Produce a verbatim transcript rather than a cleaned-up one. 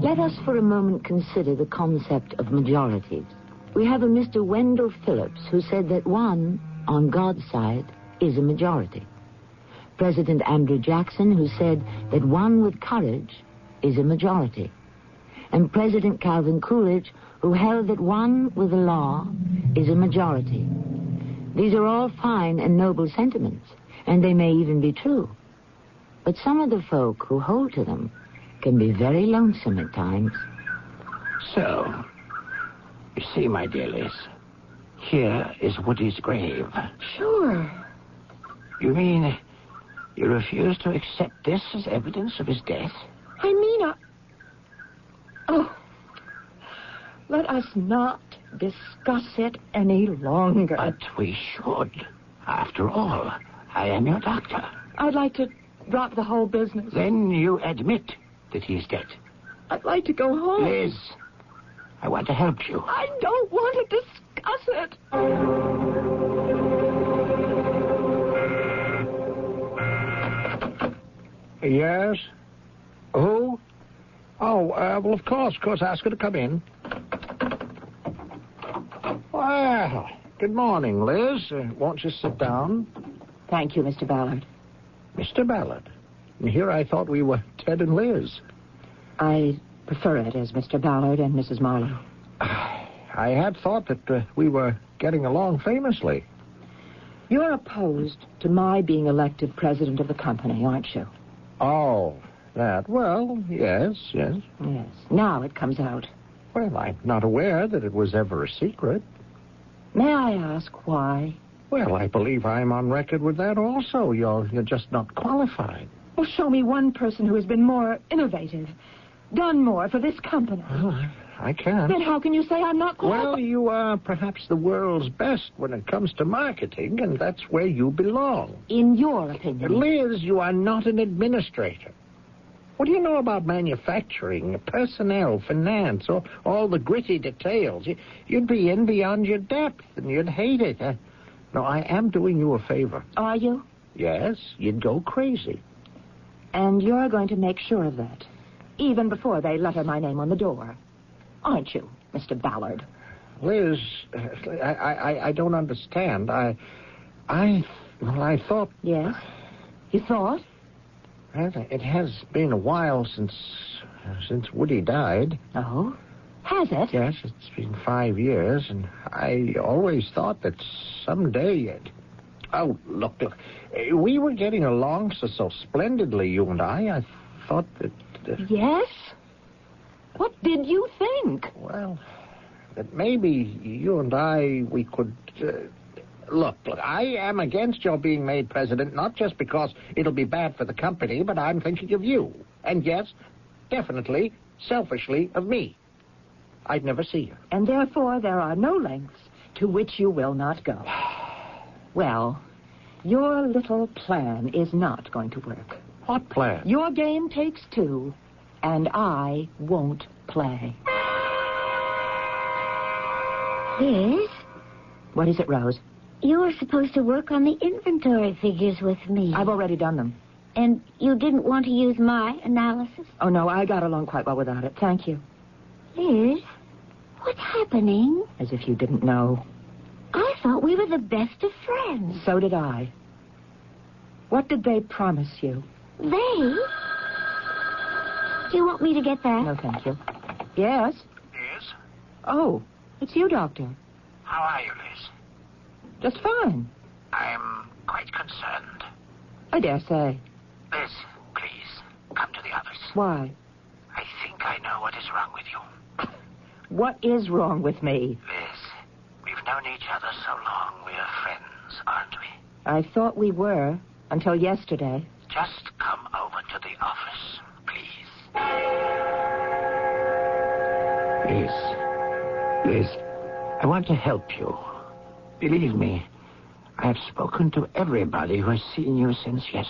Let us for a moment consider the concept of majorities. We have a Mister Wendell Phillips who said that one, on God's side, is a majority. President Andrew Jackson who said that one with courage is a majority. And President Calvin Coolidge who held that one with the law is a majority. These are all fine and noble sentiments, and they may even be true. But some of the folk who hold to them can be very lonesome at times. So, you see, my dear Liz, here is Woody's grave. Sure. You mean you refuse to accept this as evidence of his death? I mean, I... Oh, let us not discuss it any longer. But we should. After all, I am your doctor. I'd like to drop the whole business. Then you admit that he's dead. I'd like to go home. Liz, I want to help you. I don't want to discuss it. Yes? Who? Oh, uh, well, of course, of course. Ask her to come in. Well, good morning, Liz. Uh, won't you sit down? Thank you, Mister Ballard. Mister Ballard. And here I thought we were Ted and Liz. I prefer it as Mister Ballard and Missus Marlowe. I had thought that uh, we were getting along famously. You're opposed to my being elected president of the company, aren't you? Oh, that. Well, yes, yes. Yes. Now it comes out. Well, I'm not aware that it was ever a secret. May I ask why? Well, I believe I'm on record with that also. You're, you're just not qualified. Well, show me one person who has been more innovative, done more for this company. Well, I, I can't. Then how can you say I'm not qualified? Well, you are perhaps the world's best when it comes to marketing, and that's where you belong. In your opinion. Liz, you are not an administrator. What do you know about manufacturing, personnel, finance, or all the gritty details? You, you'd be in beyond your depth, and you'd hate it. Uh, no, I am doing you a favor. Are you? Yes, you'd go crazy. And you're going to make sure of that, even before they letter my name on the door. Aren't you, Mister Ballard? Liz, I, I, I don't understand. I, I, well, I thought... Yes? You thought? Well, it has been a while since, since Woody died. Oh? Has it? Yes, it's been five years, and I always thought that someday it... Oh, look, look. We were getting along so, so splendidly, you and I. I thought that... Uh, yes? What did you think? Well, that maybe you and I, we could... Uh, look, look, I am against your being made president, not just because it'll be bad for the company, but I'm thinking of you. And yes, definitely, selfishly, of me. I'd never see you. And therefore, there are no lengths to which you will not go. Well, your little plan is not going to work. What plan? Your game takes two, and I won't play. Yes? What is it, Rose? You were supposed to work on the inventory figures with me. I've already done them. And you didn't want to use my analysis? Oh, no, I got along quite well without it. Thank you. Liz, what's happening? As if you didn't know. I thought we were the best of friends. So did I. What did they promise you? They? Do you want me to get that? No, thank you. Yes? Yes? Oh, it's you, Doctor. How are you, Liz? Just fine. I'm quite concerned. I dare say. Liz, please, come to the office. Why? I think I know what is wrong with you. What is wrong with me? Liz, we've known each other so long. We're friends, aren't we? I thought we were, until yesterday. Just come over to the office, please. Liz, Liz, I want to help you. Believe me, I have spoken to everybody who has seen you since yesterday.